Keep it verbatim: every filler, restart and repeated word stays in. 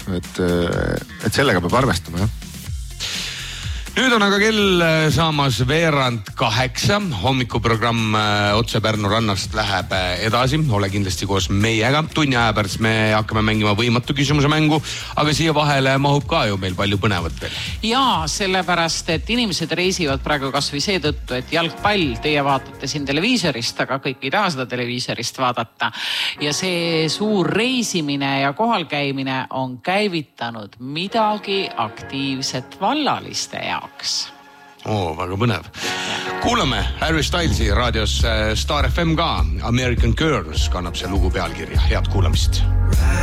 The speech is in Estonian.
et, et sellega peab arvestama, jah. Nüüd on aga kell saamas veerand kaheksa. Hommikuprogramm otse Pärnu rannast läheb edasi. Ole kindlasti koos meiega. Tunni aja pärast me hakkame mängima võimatu küsimuse mängu, aga siia vahele mahub ka ju meil palju põnevat veel. Jaa, sellepärast, et inimesed reisivad praegu kas või seetõttu, et jalgpall, teie vaatate siin televiisorist, aga kõik ei taha seda televiisorist vaadata. Ja see suur reisimine ja kohalkäimine on käivitanud midagi aktiivset vallaliste jaoks. Oo, väga põnev. Kuulame Harry Stylesi raadios Star F M ka. American Girls kannab see lugu pealkirja. Head kuulamist.